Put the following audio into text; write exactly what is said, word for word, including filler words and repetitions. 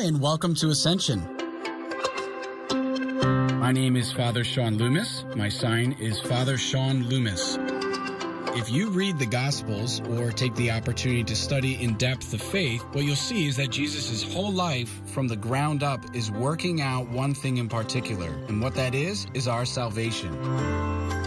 and welcome to Ascension. My name is Father Sean Loomis. My sign is Father Sean Loomis. If you read the Gospels or take the opportunity to study in depth the faith, what you'll see is that Jesus' whole life from the ground up is working out one thing in particular. And what that is, is our salvation.